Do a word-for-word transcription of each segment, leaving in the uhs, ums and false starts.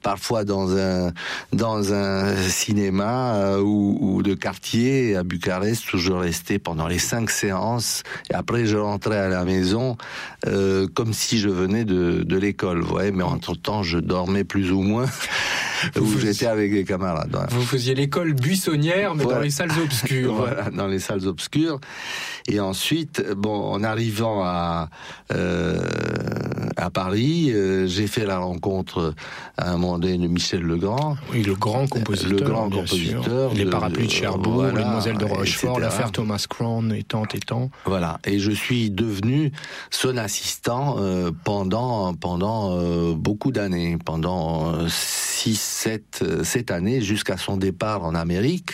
parfois dans un dans un cinéma euh, ou, ou de quartier à Bucarest où je restais pendant les cinq séances et après je rentrais à la maison euh, comme si je venais de de l'école, vous voyez, mais entre-temps je dormais plus ou moins où vous j'étais avec des camarades. Ouais. Vous faisiez l'école buissonnière mais voilà. Dans les salles obscures. Voilà, dans les salles obscures. Et ensuite, bon, en arrivant à euh, à Paris, euh, j'ai fait la rencontre à un moment donné de Michel Legrand. Oui, le grand compositeur. Le grand compositeur. Les parapluies de Cherbourg, voilà, les Demoiselles de Rochefort, l'affaire Thomas Crown étant étant. Voilà. Et je suis devenu son assistant euh, pendant pendant euh, beaucoup d'années, pendant six, sept, sept années jusqu'à son départ en Amérique.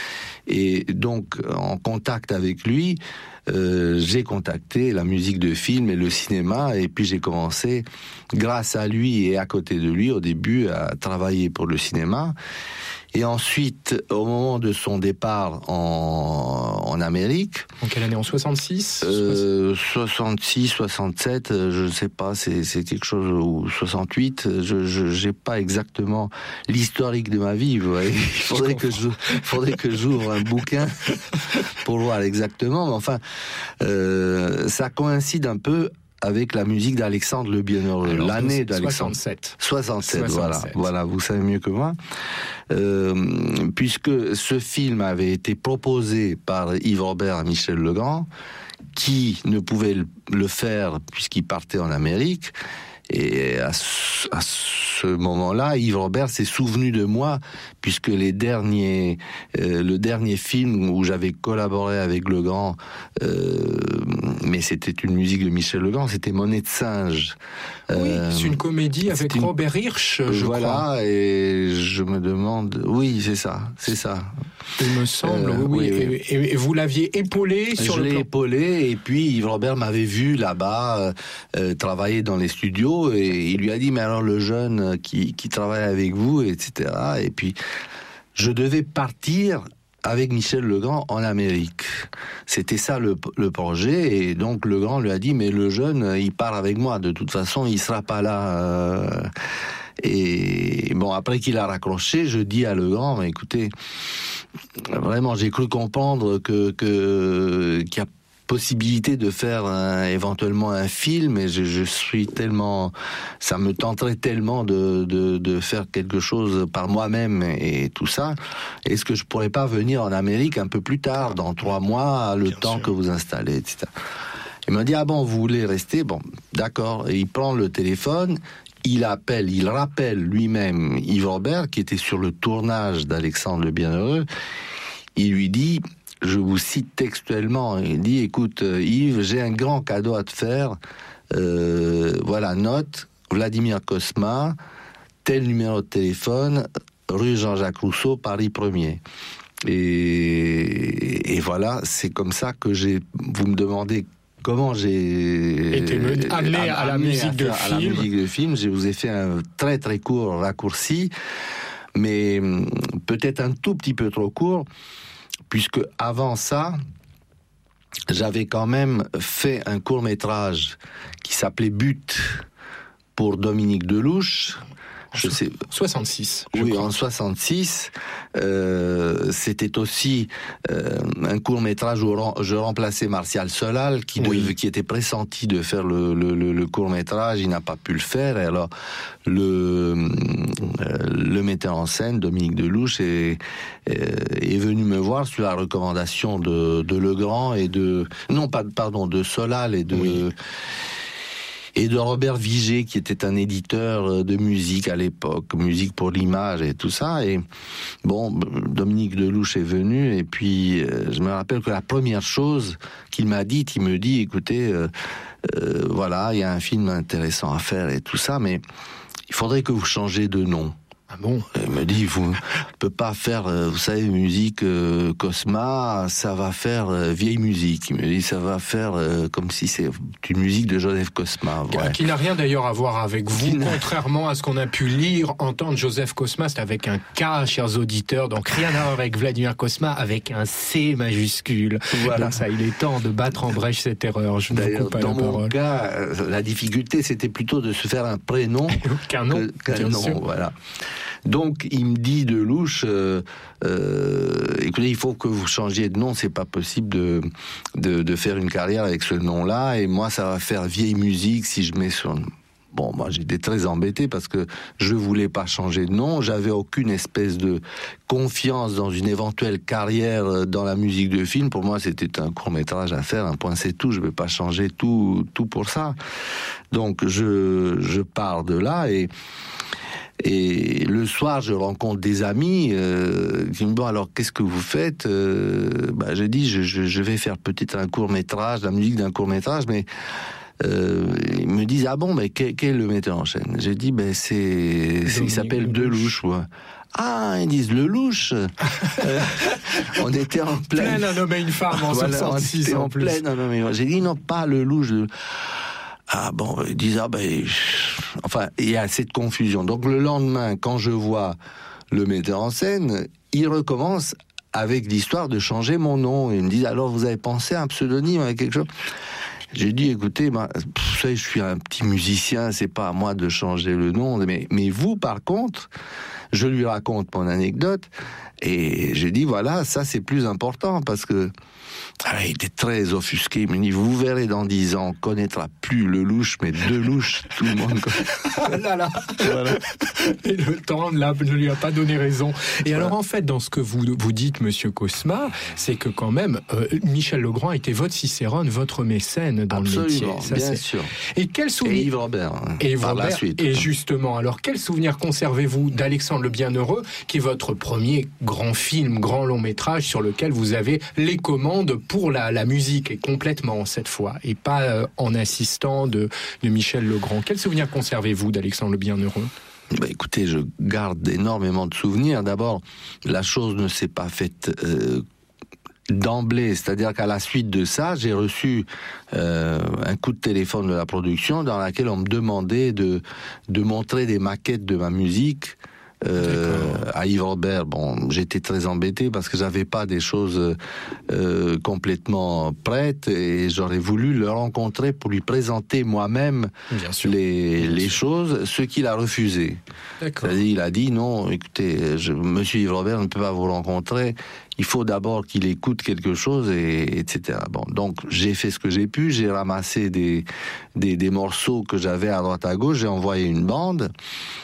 Et donc, en contact avec lui, euh, j'ai contacté la musique de film et le cinéma, et puis j'ai commencé, grâce à lui et à côté de lui, au début, à travailler pour le cinéma. Et ensuite, au moment de son départ en, en Amérique... En quelle année? En soixante-six euh, soixante-six, soixante-sept, je ne sais pas, c'est, c'est quelque chose... Ou soixante-huit, je n'ai pas exactement l'historique de ma vie, vous voyez. Il faudrait que, je, faudrait que j'ouvre un bouquin pour voir exactement. Mais enfin, euh, ça coïncide un peu avec la musique d'Alexandre le Bienheureux, alors, l'année d'Alexandre. soixante-sept. soixante-sept, soixante-sept. Voilà, voilà, vous savez mieux que moi. Euh, puisque ce film avait été proposé par Yves Robert à Michel Legrand, qui ne pouvait le faire puisqu'il partait en Amérique. Et à ce, à ce moment-là, Yves Robert s'est souvenu de moi, puisque les derniers, euh, le dernier film où j'avais collaboré avec Legrand, euh, mais c'était une musique de Michel Legrand, c'était Monnaie de singe. Oui, euh, c'est une comédie avec une... Robert Hirsch, je voilà, crois. Voilà, et je me demande... Oui, c'est ça, c'est ça. Il me semble, euh, oui. oui. Et, et vous l'aviez épaulé sur je le l'ai plan. épaulé, et puis Yves Robert m'avait vu là-bas euh, travailler dans les studios, et il lui a dit, mais alors le jeune qui, qui travaille avec vous, et cetera. Et puis, je devais partir avec Michel Legrand en Amérique. C'était ça le, le projet, et donc Legrand lui a dit, mais le jeune, il part avec moi, de toute façon, il sera pas là... Euh... Et bon, après qu'il a raccroché, je dis à Legrand, mais écoutez, vraiment, j'ai cru comprendre que, que qu'il y a possibilité de faire un, éventuellement un film, et je, je suis tellement, ça me tenterait tellement de, de, de faire quelque chose par moi-même et, et tout ça. Est-ce que je pourrais pas venir en Amérique un peu plus tard, dans trois mois, le Bien temps sûr. Que vous installez, et cetera. Il m'a dit, ah bon, vous voulez rester? Bon, d'accord. Et il prend le téléphone. Il appelle, il rappelle lui-même Yves Robert, qui était sur le tournage d'Alexandre le Bienheureux. Il lui dit, je vous cite textuellement, il dit, écoute Yves, j'ai un grand cadeau à te faire. Euh, voilà, note, Vladimir Cosma, tel numéro de téléphone, rue Jean-Jacques Rousseau, Paris premier. Et, et voilà, c'est comme ça que j'ai... Vous me demandez... Comment j'ai été amené à, à la musique à de film. À la musique de film, je vous ai fait un très très court raccourci, mais peut-être un tout petit peu trop court, puisque avant ça, j'avais quand même fait un court métrage qui s'appelait But pour Dominique Delouche. Je sais. soixante-six. Oui, crois. En soixante-six, euh, c'était aussi euh, un court métrage où je remplaçais Martial Solal, qui, oui. de, qui était pressenti de faire le, le, le, le court métrage. Il n'a pas pu le faire. Et alors, le, euh, le metteur en scène, Dominique Delouche, est, est venu me voir sur la recommandation de, de Legrand et de non pas pardon de Solal et de oui. et de Robert Vigé, qui était un éditeur de musique à l'époque, musique pour l'image et tout ça. Et bon, Dominique Delouche est venu, et puis euh, je me rappelle que la première chose qu'il m'a dite, il me dit, écoutez, euh, euh, voilà, il y a un film intéressant à faire et tout ça, mais il faudrait que vous changiez de nom. Ah bon? Il me dit, vous ne pouvez pas faire, vous savez, musique euh, Cosma, ça va faire euh, vieille musique. Il me dit, ça va faire euh, comme si c'est une musique de Joseph Cosma. Ouais. Qui n'a rien d'ailleurs à voir avec vous, contrairement à ce qu'on a pu lire, entendre. Joseph Cosma, c'est avec un K, chers auditeurs, donc rien à voir avec Vladimir Cosma, avec un C majuscule. Voilà. Donc ça, il est temps de battre en brèche cette erreur. Je ne vous coupe pas la parole. Dans mon cas, la difficulté, c'était plutôt de se faire un prénom qu'un nom. Que, qu'un nom, voilà. Donc il me dit de louche, euh, euh, écoutez, il faut que vous changiez de nom, c'est pas possible de, de de faire une carrière avec ce nom-là, et moi ça va faire vieille musique si je mets sur. Bon, moi j'étais très embêté parce que je voulais pas changer de nom, j'avais aucune espèce de confiance dans une éventuelle carrière dans la musique de film. Pour moi c'était un court-métrage à faire, un point c'est tout, je vais pas changer tout tout pour ça. Donc je je pars de là et Et le soir, je rencontre des amis euh, qui me disent, bon, alors, qu'est-ce que vous faites euh, bah, j'ai dit, je, je, je vais faire peut-être un court-métrage, la musique d'un court-métrage, mais euh, ils me disent, ah bon, mais quel, quel est le metteur en scène? J'ai dit, ben, c'est, c'est il s'appelle Delouche, ouais. Ah, ils disent Lelouch. euh, on était en pleine... Plein à nommer une femme en voilà, soixante-six en, en plus. Pleine à nommer... J'ai dit, non, pas Lelouch. Ah bon, ils disent, ah ben... Enfin, il y a cette confusion. Donc le lendemain, quand je vois le metteur en scène, il recommence avec l'histoire de changer mon nom. Ils me disent, alors vous avez pensé à un pseudonyme, à quelque chose? J'ai dit, écoutez, bah, vous savez, je suis un petit musicien, c'est pas à moi de changer le nom. Mais, mais vous, par contre, je lui raconte mon anecdote. Et j'ai dit, voilà, ça c'est plus important parce que ah, il était très offusqué. Il me dit, vous verrez dans dix ans, on connaîtra plus Lelouch, mais Delouche, tout le monde connaît. là, là. Voilà. Et le temps là, ne lui a pas donné raison. Et voilà. Alors en fait, dans ce que vous, vous dites, monsieur Cosma, c'est que quand même, euh, Michel Legrand était votre Cicérone, votre mécène dans Absolument, le métier. Ça, bien c'est... sûr. Et quel souvenir... Et Yves Robert, hein, et Yves par Robert, la suite. Et justement, alors quel souvenir conservez-vous d'Alexandre le Bienheureux, qui est votre premier grand film, grand long métrage sur lequel vous avez les commandes pour la, la musique, et complètement cette fois, et pas euh, en assistant de, de Michel Legrand. Quel souvenir conservez-vous d'Alexandre le Bienheureux? Bah écoutez, je garde énormément de souvenirs. D'abord, la chose ne s'est pas faite euh, d'emblée, c'est-à-dire qu'à la suite de ça, j'ai reçu euh, un coup de téléphone de la production dans laquelle on me demandait de, de montrer des maquettes de ma musique. Euh, à Yves Robert. Bon, j'étais très embêté parce que j'avais pas des choses euh, complètement prêtes et j'aurais voulu le rencontrer pour lui présenter moi-même les, les choses, ce qu'il a refusé. C'est-à-dire, il a dit non, écoutez, je, monsieur Yves Robert ne peut pas vous rencontrer. Il faut d'abord qu'il écoute quelque chose, et, etc. Bon, donc j'ai fait ce que j'ai pu, j'ai ramassé des, des, des morceaux que j'avais à droite à gauche, j'ai envoyé une bande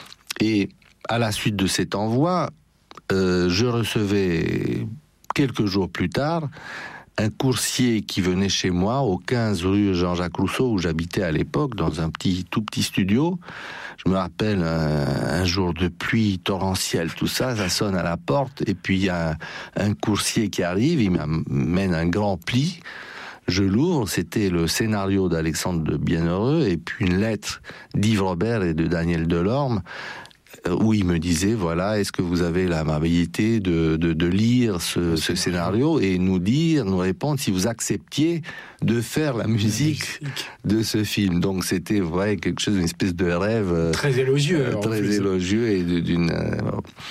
et à la suite de cet envoi, euh, je recevais quelques jours plus tard un coursier qui venait chez moi au quinze rue Jean-Jacques Rousseau où j'habitais à l'époque, dans un petit tout petit studio. Je me rappelle un, un jour de pluie torrentielle, tout ça, ça sonne à la porte et puis il y a un, un coursier qui arrive, il m'amène un grand pli. Je l'ouvre, c'était le scénario d'Alexandre le Bienheureux et puis une lettre d'Yves Robert et de Daniel Delorme, où il me disait, voilà, est-ce que vous avez l'amabilité de, de, de lire ce, ce scénario et nous dire, nous répondre si vous acceptiez de faire la musique de ce film. Donc c'était vrai quelque chose, une espèce de rêve très élogieux, euh, très élogieux et d'une euh,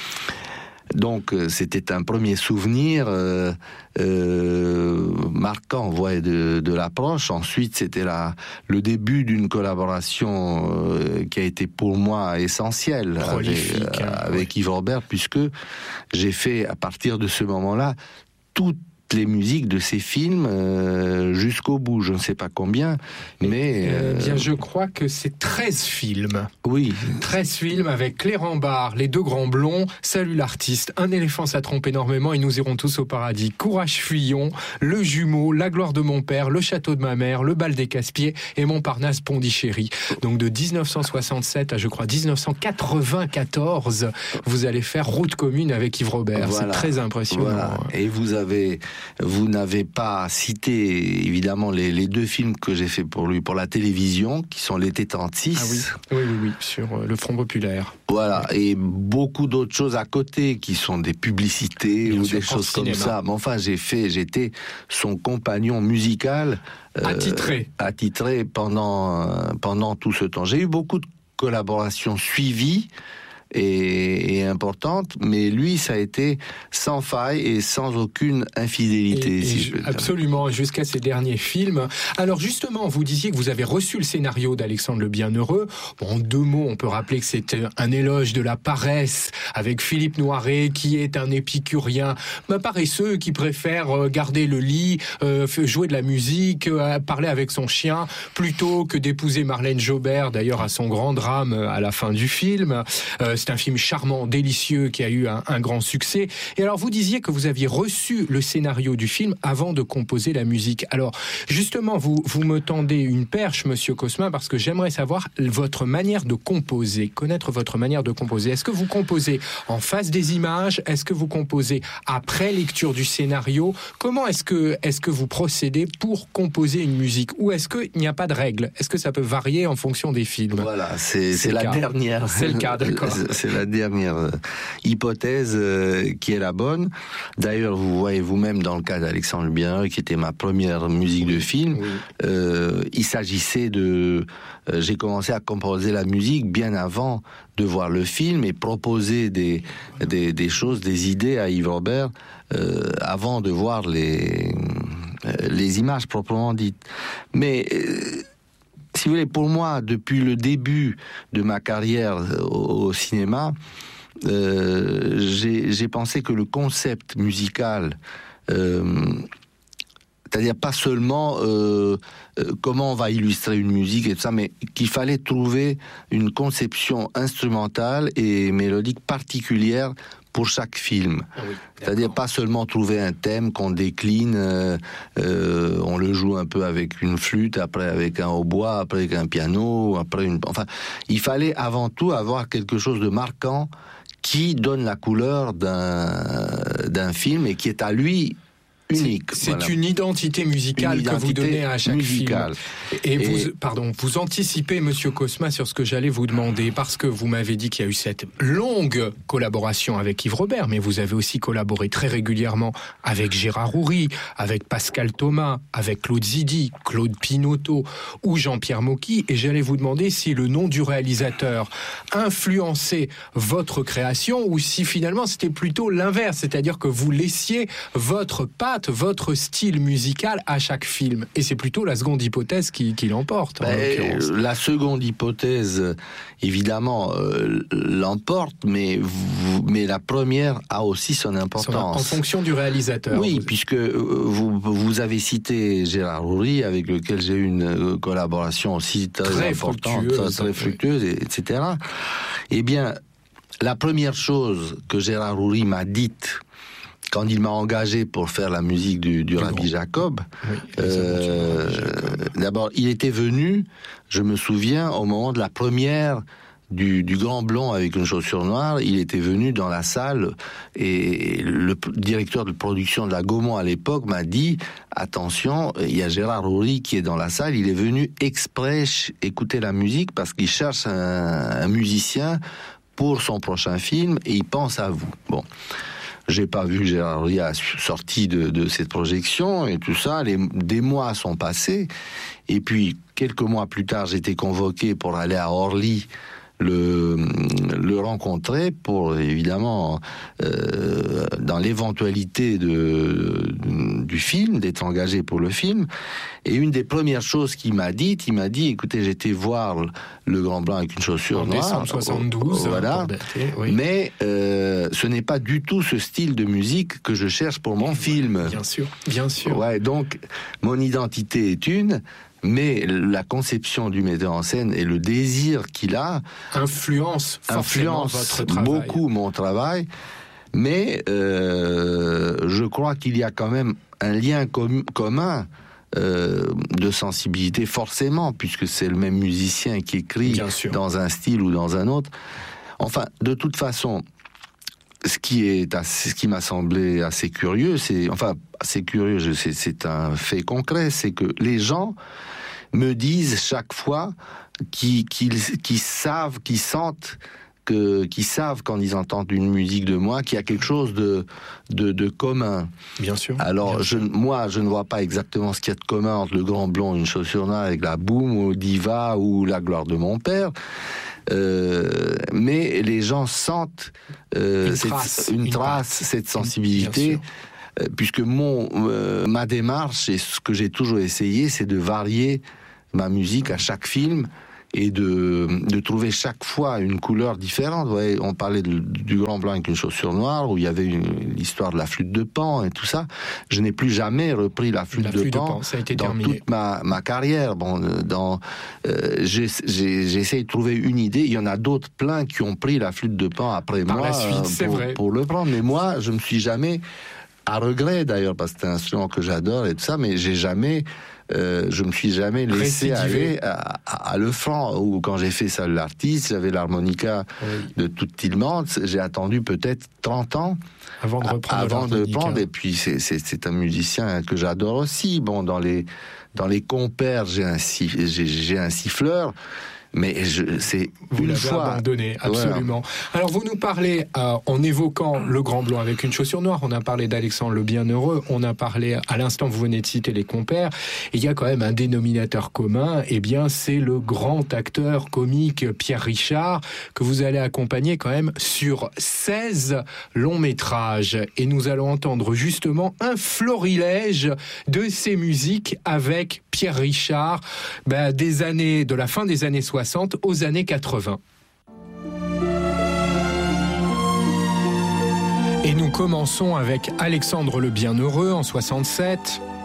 donc c'était un premier souvenir euh, euh, marquant, ouais, de, de l'approche. Ensuite, c'était la, le début d'une collaboration euh, qui a été pour moi essentielle avec, hein, avec ouais. Yves Robert, puisque j'ai fait à partir de ce moment-là toute les musiques de ces films euh, jusqu'au bout, je ne sais pas combien, mais... Euh, bien, je crois que c'est treize films. Oui. treize films avec Clément Barre, Les Deux Grands Blonds, Salut l'artiste, Un éléphant ça trompe énormément et Nous irons tous au paradis, Courage Fuyon, Le Jumeau, La gloire de mon père, Le château de ma mère, Le bal des Casse-pieds et Montparnasse Pondichéry. Donc de dix-neuf cent soixante-sept à, je crois, dix-neuf cent quatre-vingt-quatorze, vous allez faire route commune avec Yves Robert. Voilà. C'est très impressionnant. Voilà. Et vous avez... vous n'avez pas cité évidemment les, les deux films que j'ai fait pour lui, pour la télévision, qui sont L'été trente-six. Ah oui, oui, oui, oui, sur euh, le Front Populaire. Voilà, et beaucoup d'autres choses à côté qui sont des publicités Bien ou sûr, des choses comme cinéma. ça. Mais enfin, j'ai fait, j'étais son compagnon musical. Euh, Attitré. Attitré pendant, euh, pendant tout ce temps. J'ai eu beaucoup de collaborations suivies et, et importante, mais lui, ça a été sans faille et sans aucune infidélité, Et- et si je- je peux dire. absolument, jusqu'à ses derniers films. Alors justement, vous disiez que vous avez reçu le scénario d'Alexandre le Bienheureux. Bon, en deux mots, on peut rappeler que c'était un éloge de la paresse avec Philippe Noiret, qui est un épicurien, un paresseux qui préfère euh, garder le lit, euh, f- jouer de la musique, euh, parler avec son chien, plutôt que d'épouser Marlène Jobert, d'ailleurs à son grand drame euh, à la fin du film. Euh, c'est un film charmant, délicieux, qui a eu un, un grand succès. Et alors, vous disiez que vous aviez reçu le scénario du film avant de composer la musique. Alors, justement, vous, vous me tendez une perche, Monsieur Cosma, parce que j'aimerais savoir votre manière de composer, connaître votre manière de composer. Est-ce que vous composez en face des images? Est-ce que vous composez après lecture du scénario? Comment est-ce que, est-ce que vous procédez pour composer une musique? Ou est-ce qu'il n'y a pas de règle? Est-ce que ça peut varier en fonction des films? Voilà, c'est C'est c'est le la cas. dernière. C'est le cas, d'accord. C'est la dernière euh, hypothèse euh, qui est la bonne. D'ailleurs, vous voyez vous-même dans le cas d'Alexandre le Bienheureux, qui était ma première musique de film, Oui. euh, il s'agissait de... euh, j'ai commencé à composer la musique bien avant de voir le film et proposer des, des, des choses, des idées à Yves Robert euh, avant de voir les, euh, les images proprement dites. Mais... euh, si vous voulez, pour moi, depuis le début de ma carrière au, au cinéma, euh, j'ai j'ai pensé que le concept musical, euh, c'est-à-dire pas seulement euh, euh, comment on va illustrer une musique et tout ça, mais qu'il fallait trouver une conception instrumentale et mélodique particulière pour chaque film. Ah oui, C'est-à-dire d'accord. pas seulement trouver un thème qu'on décline, euh, euh, on le joue un peu avec une flûte, après avec un hautbois, après avec un piano, après une... Enfin, il fallait avant tout avoir quelque chose de marquant qui donne la couleur d'un d'un film et qui est à lui unique. C'est Voilà. une identité musicale Une que vous identité donnez à chaque musicale. film. Et, Et- vous, pardon, vous anticipez, Monsieur Cosma, sur ce que j'allais vous demander, parce que vous m'avez dit qu'il y a eu cette longue collaboration avec Yves Robert, mais vous avez aussi collaboré très régulièrement avec Gérard Houry, avec Pascal Thomas, avec Claude Zidi, Claude Pinoteau ou Jean-Pierre Mocky, et j'allais vous demander si le nom du réalisateur influençait votre création ou si finalement c'était plutôt l'inverse, c'est-à-dire que vous laissiez votre patte, votre style musical à chaque film. Et c'est plutôt la seconde hypothèse qui, qui l'emporte, en Ben, l'occurrence. la seconde hypothèse, évidemment, euh, l'emporte, mais, vous- mais la première a aussi son En importance. fonction du réalisateur. Oui, Vous- puisque euh, vous, vous avez cité Gérard Houry, avec lequel j'ai eu une euh, collaboration aussi très, Très importante, fructueuse, très, très oui. fructueuse, et- etc. Eh bien, la première chose que Gérard Houry m'a dite quand il m'a engagé pour faire la musique du, du Rabbi grand. Jacob, Oui, les aventures de euh, Rabbi Jacob. d'abord, il était venu, je me souviens, au moment de la première du, du Grand Blond avec une chaussure noire, il était venu dans la salle et le p- directeur de production de la Gaumont à l'époque m'a dit « Attention, il y a Gérard Houry qui est dans la salle, il est venu exprès ch- écouter la musique parce qu'il cherche un, un musicien pour son prochain film et il pense à vous. » Bon. J'ai pas vu Gérard Houry sorti de, de cette projection et tout ça. Les, des mois sont passés. Et puis, quelques mois plus tard, j'étais convoqué pour aller à Orly le, le rencontrer pour, évidemment, euh, dans l'éventualité de, du film, d'être engagé pour le film. Et une des premières choses qu'il m'a dit, il m'a dit, écoutez, j'étais voir le Grand Blanc avec une chaussure En noire. décembre soixante-douze, Voilà. pour dater, oui. Mais euh, ce n'est pas du tout ce style de musique que je cherche pour mon film. Bien sûr, bien sûr. Ouais, donc mon identité est une, mais la conception du metteur en scène et le désir qu'il a Influence forcément influence votre travail. beaucoup mon travail. Mais euh, je crois qu'il y a quand même un lien com- commun euh, de sensibilité, forcément, puisque c'est le même musicien qui écrit Bien sûr. dans un style ou dans un autre. Enfin, de toute façon, ce qui est assez- ce qui m'a semblé assez curieux, c'est enfin assez curieux, je sais, c'est un fait concret, c'est que les gens me disent chaque fois qu'ils, qu'ils, qu'ils savent, qu'ils sentent, que, qu'ils savent quand ils entendent une musique de moi qu'il y a quelque chose de, de, de commun. Bien sûr. Alors, bien je, sûr. moi, je ne vois pas exactement ce qu'il y a de commun entre le Grand Blond et une chaussure noire avec la Boum ou Diva ou La gloire de mon père. Euh, mais les gens sentent euh, une cette, trace, une une trace patte. cette sensibilité. Euh, puisque mon, euh, ma démarche et ce que j'ai toujours essayé, c'est de varier ma musique à chaque film et de, de trouver chaque fois une couleur différente. Vous voyez, on parlait de, du Grand Blanc avec une chaussure noire, où il y avait une, l'histoire de la flûte de Pan et tout ça. Je n'ai plus jamais repris la flûte, la de, flûte Pan de Pan, ça a été dans terminé. toute ma, ma carrière. Bon, dans, euh, j'ai, j'ai, j'ai essayé de trouver une idée. Il y en a d'autres plein qui ont pris la flûte de Pan après Par moi la suite, euh, c'est pour, vrai. pour le prendre. Mais moi, je me suis jamais, à regret d'ailleurs, parce que c'est un instrument que j'adore et tout ça, mais j'ai jamais... Euh, je me suis jamais laissé Récidivé. aller à, à, à le franc. Ou quand j'ai fait Seul l'artiste, j'avais l'harmonica Oui. de toute Tillmans. J'ai attendu peut-être trente ans Avant de reprendre avant de l'harmonica. prendre. Et puis c'est, c'est, c'est un musicien que j'adore aussi. Bon, dans les dans les compères, j'ai un sif, j'ai, j'ai un siffleur. Mais je, c'est Vous une l'avez fois abandonné, absolument. Voilà. Alors vous nous parlez, euh, en évoquant le Grand Blond avec une chaussure noire, on a parlé d'Alexandre le Bienheureux, on a parlé, à l'instant vous venez de citer les compères, et il y a quand même un dénominateur commun, et eh bien c'est le grand acteur comique Pierre Richard, que vous allez accompagner quand même sur seize longs métrages. Et nous allons entendre justement un florilège de ces musiques avec Pierre Richard, ben, des années, de la fin des années soixante aux années quatre-vingts. Et nous commençons avec Alexandre le Bienheureux en soixante-sept,